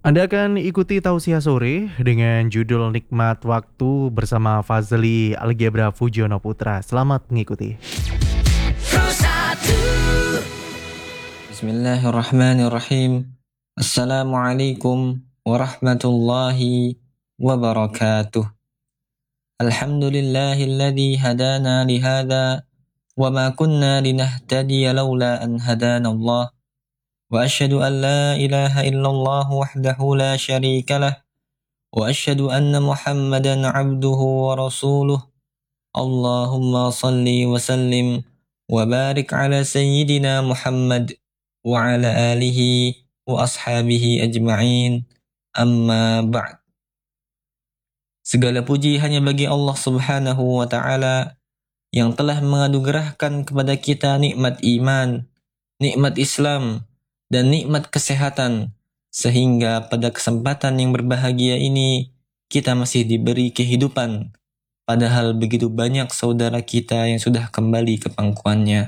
Anda akan ikuti Tausiah Sore dengan judul Nikmat Waktu bersama Fazli Algebra Fujiono Putra. Selamat mengikuti. Bismillahirrahmanirrahim. Assalamualaikum warahmatullahi wabarakatuh. Alhamdulillahilladzi hadana lihada wa ma kunna linahtadiya laula an hadana Allah. Wa asyhadu an la ilaha illallah wahdahu la syarika lah. Wa asyhadu anna Muhammadan abduhu wa rasuluh. Allahumma salli wa sallim wa barik ala sayyidina Muhammad wa ala alihi wa ashabihi ajma'in, amma ba'd. Segala puji hanya bagi Allah subhanahu wa ta'ala yang telah menganugerahkan kepada kita nikmat iman, nikmat Islam, dan nikmat kesehatan, sehingga pada kesempatan yang berbahagia ini kita masih diberi kehidupan, padahal begitu banyak saudara kita yang sudah kembali ke pangkuannya.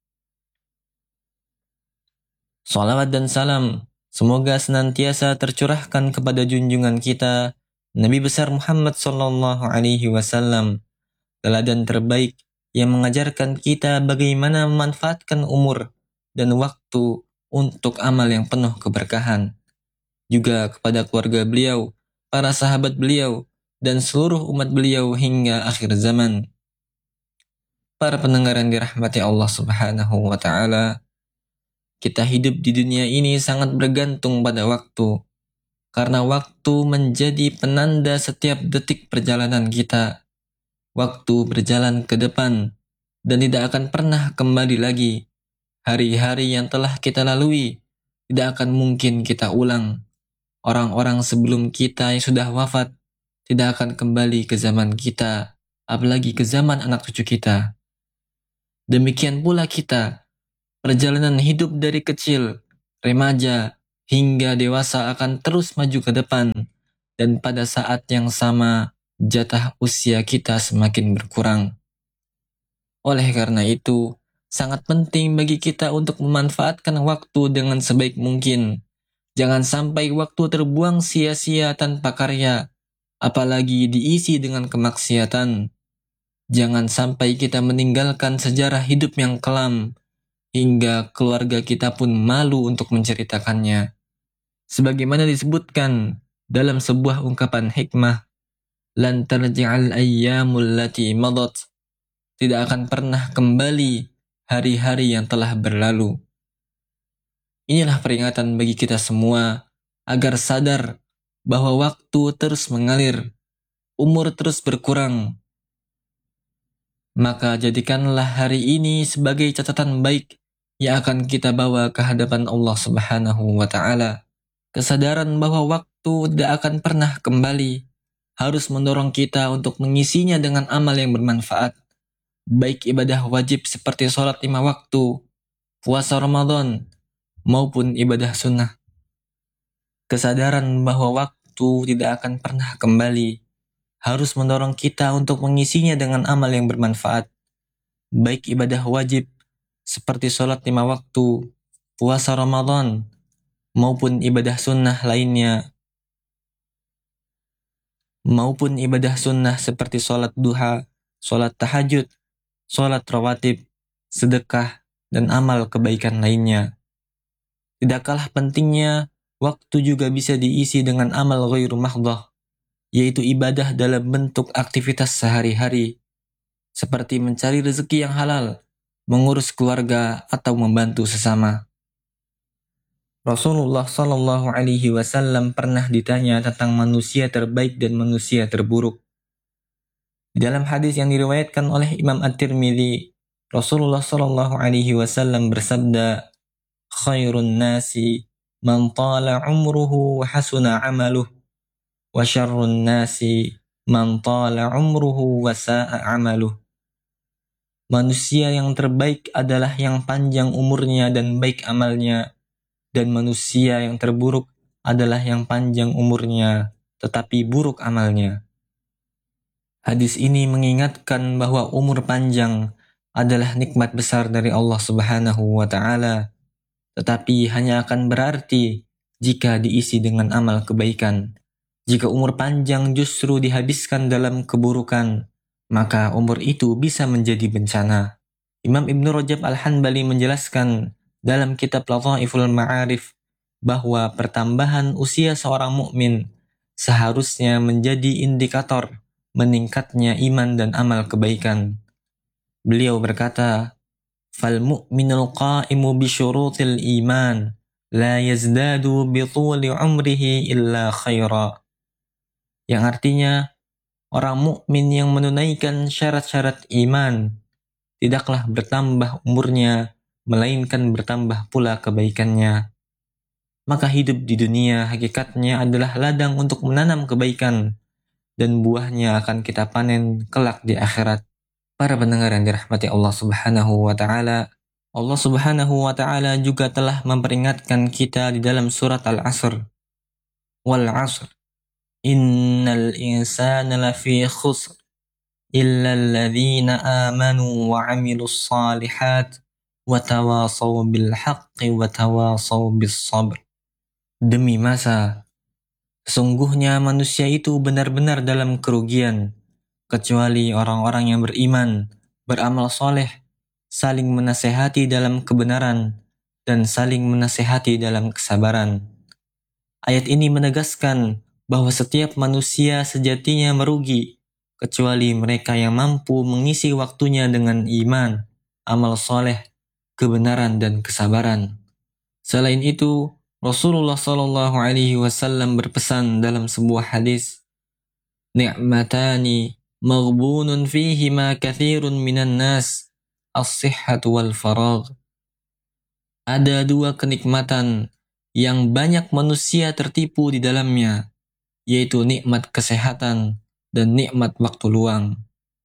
Salawat dan salam semoga senantiasa tercurahkan kepada junjungan kita Nabi besar Muhammad sallallahu alaihi wasallam, teladan terbaik yang mengajarkan kita bagaimana memanfaatkan umur dan waktu untuk amal yang penuh keberkahan. Juga kepada keluarga beliau, para sahabat beliau, dan seluruh umat beliau hingga akhir zaman. Para pendengar yang dirahmati Allah subhanahu wa ta'ala, kita hidup di dunia ini sangat bergantung pada waktu, karena waktu menjadi penanda setiap detik perjalanan kita. Waktu berjalan ke depan dan tidak akan pernah kembali lagi. Hari-hari yang telah kita lalui tidak akan mungkin kita ulang. Orang-orang sebelum kita yang sudah wafat tidak akan kembali ke zaman kita, apalagi ke zaman anak cucu kita. Demikian pula kita, perjalanan hidup dari kecil, remaja, hingga dewasa akan terus maju ke depan, dan pada saat yang sama, jatah usia kita semakin berkurang. Oleh karena itu, sangat penting bagi kita untuk memanfaatkan waktu dengan sebaik mungkin. Jangan sampai waktu terbuang sia-sia tanpa karya, apalagi diisi dengan kemaksiatan. Jangan sampai kita meninggalkan sejarah hidup yang kelam, hingga keluarga kita pun malu untuk menceritakannya. Sebagaimana disebutkan dalam sebuah ungkapan hikmah, lan tarji'al ayyamul lati madat, tidak akan pernah kembali hari-hari yang telah berlalu. Inilah peringatan bagi kita semua agar sadar bahwa waktu terus mengalir, umur terus berkurang. Maka jadikanlah hari ini sebagai catatan baik yang akan kita bawa ke hadapan Allah Subhanahu wa ta'ala. Kesadaran bahwa waktu tidak akan pernah kembali harus mendorong kita untuk mengisinya dengan amal yang bermanfaat, baik ibadah wajib seperti sholat 5 waktu, puasa Ramadan, maupun ibadah sunnah. Kesadaran bahwa waktu tidak akan pernah kembali harus mendorong kita untuk mengisinya dengan amal yang bermanfaat, baik ibadah wajib seperti sholat 5 waktu, puasa Ramadan, maupun ibadah sunnah lainnya, maupun ibadah sunnah seperti sholat duha, sholat tahajud, sholat rawatib, sedekah, dan amal kebaikan lainnya. Tidak kalah pentingnya, waktu juga bisa diisi dengan amal ghairu mahdhah, yaitu ibadah dalam bentuk aktivitas sehari-hari, seperti mencari rezeki yang halal, mengurus keluarga, atau membantu sesama. Rasulullah Sallallahu Alaihi Wasallam pernah ditanya tentang manusia terbaik dan manusia terburuk. Di dalam hadis yang diriwayatkan oleh Imam At-Tirmidzi, Rasulullah Sallallahu Alaihi Wasallam bersabda, "Khairun nasi man tala umruhu wa hasuna amaluh, wa syarrun nasi man tala umruhu wa sa'a amaluh." Manusia yang terbaik adalah yang panjang umurnya dan baik amalnya, dan manusia yang terburuk adalah yang panjang umurnya tetapi buruk amalnya. Hadis ini mengingatkan bahwa umur panjang adalah nikmat besar dari Allah Subhanahu wa ta'ala, tetapi hanya akan berarti jika diisi dengan amal kebaikan. Jika umur panjang justru dihabiskan dalam keburukan, maka umur itu bisa menjadi bencana. Imam Ibnu Rajab Al-Hanbali menjelaskan dalam kitab Lataiful Ma'arif bahwa pertambahan usia seorang mukmin seharusnya menjadi indikator meningkatnya iman dan amal kebaikan. Beliau berkata, "Fal mu'minul qa'imu bi syurutil iman la yazdadu bi tuli umrihi illa khaira." Yang artinya, orang mukmin yang menunaikan syarat-syarat iman tidaklah bertambah umurnya, melainkan bertambah pula kebaikannya. Maka hidup di dunia hakikatnya adalah ladang untuk menanam kebaikan, dan buahnya akan kita panen kelak di akhirat. Para pendengar yang dirahmati Allah Subhanahu wa Ta'ala, Allah Subhanahu wa Ta'ala juga telah memperingatkan kita di dalam surat Al-Asr. Wal 'asr, innal insana lafi khusr illa alladhina amanu wa 'amilus shalihat wa tawasaw bil haqqi wa tawasaw bis sabr. Demi masa, sesungguhnya manusia itu benar-benar dalam kerugian, kecuali orang-orang yang beriman, beramal soleh, saling menasehati dalam kebenaran, dan saling menasehati dalam kesabaran. Ayat ini menegaskan bahwa setiap manusia sejatinya merugi, kecuali mereka yang mampu mengisi waktunya dengan iman, amal soleh, kebenaran, dan kesabaran. Selain itu, Rasulullah Shallallahu Alaihi Wasallam berpesan dalam sebuah hadis, "Ni'matani maghbunun fihima kathirun minan nas, as-sihhatu wal faragh." Ada dua kenikmatan yang banyak manusia tertipu di dalamnya, yaitu nikmat kesehatan dan nikmat waktu luang.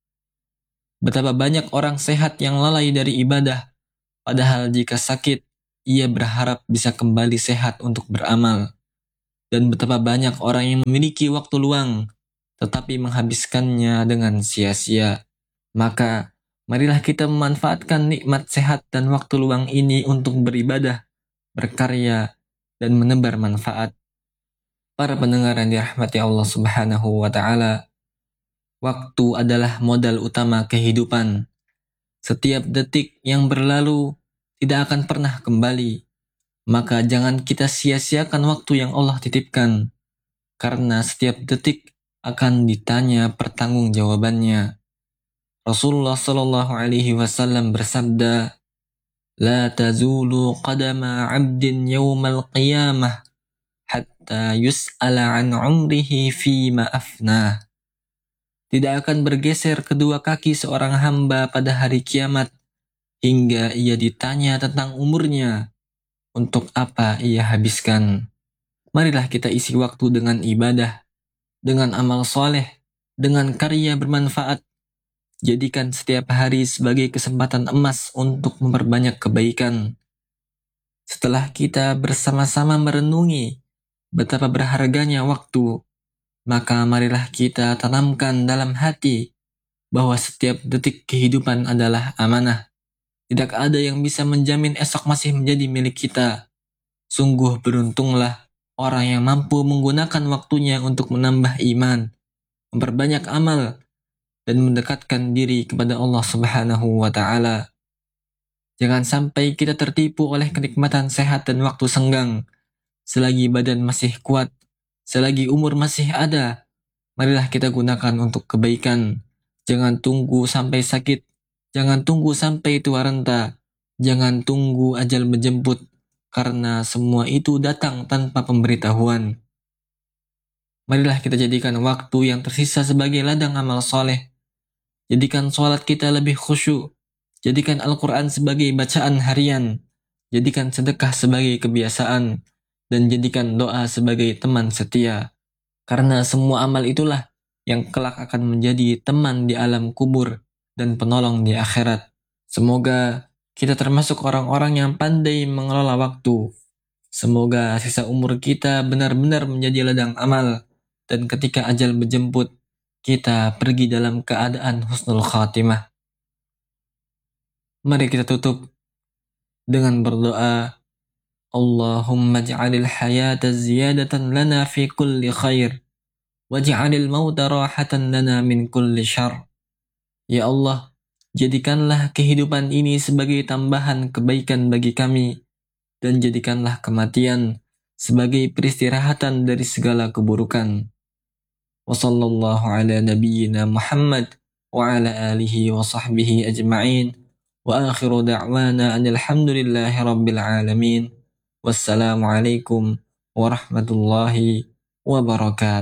Betapa banyak orang sehat yang lalai dari ibadah, padahal jika sakit, ia berharap bisa kembali sehat untuk beramal. Dan betapa banyak orang yang memiliki waktu luang, tetapi menghabiskannya dengan sia-sia. Maka, marilah kita memanfaatkan nikmat sehat dan waktu luang ini untuk beribadah, berkarya, dan menebar manfaat. Para pendengar yang dirahmati Allah Subhanahu wa Ta'ala, waktu adalah modal utama kehidupan. Setiap detik yang berlalu tidak akan pernah kembali. Maka jangan kita sia-siakan waktu yang Allah titipkan, karena setiap detik akan ditanya pertanggungjawabannya. Rasulullah Shallallahu Alaihi Wasallam bersabda, "La tazulu qadama 'abdin yawmal qiyamah hatta yus'ala an umrihi fima afnah." Tidak akan bergeser kedua kaki seorang hamba pada hari kiamat hingga ia ditanya tentang umurnya, untuk apa ia habiskan. Marilah kita isi waktu dengan ibadah, dengan amal soleh, dengan karya bermanfaat. Jadikan setiap hari sebagai kesempatan emas untuk memperbanyak kebaikan. Setelah kita bersama-sama merenungi betapa berharganya waktu, maka marilah kita tanamkan dalam hati bahwa setiap detik kehidupan adalah amanah. Tidak ada yang bisa menjamin esok masih menjadi milik kita. Sungguh beruntunglah orang yang mampu menggunakan waktunya untuk menambah iman, memperbanyak amal, dan mendekatkan diri kepada Allah Subhanahu wa Ta'ala. Jangan sampai kita tertipu oleh kenikmatan sehat dan waktu senggang. Selagi badan masih kuat, selagi umur masih ada, marilah kita gunakan untuk kebaikan. Jangan tunggu sampai sakit, jangan tunggu sampai tua renta, jangan tunggu ajal menjemput, karena semua itu datang tanpa pemberitahuan. Marilah kita jadikan waktu yang tersisa sebagai ladang amal soleh. Jadikan sholat kita lebih khusyuk. Jadikan Al-Quran sebagai bacaan harian. Jadikan sedekah sebagai kebiasaan. Dan jadikan doa sebagai teman setia. Karena semua amal itulah yang kelak akan menjadi teman di alam kubur dan penolong di akhirat. Semoga kita termasuk orang-orang yang pandai mengelola waktu. Semoga sisa umur kita benar-benar menjadi ladang amal. Dan ketika ajal menjemput, kita pergi dalam keadaan husnul khatimah. Mari kita tutup dengan berdoa. Allahumma ja'alil hayata ziyadatan lana fi kulli khair. Waj'alil mauta rahatan lana min kulli syarr. Ya Allah, jadikanlah kehidupan ini sebagai tambahan kebaikan bagi kami, dan jadikanlah kematian sebagai peristirahatan dari segala keburukan. Wa sallallahu ala nabiyyina Muhammad wa ala alihi wa sahbihi ajma'in. Wa akhiru da'wana anil hamdulillahi rabbil alamin. Wassalamualaikum warahmatullahi wabarakatuh.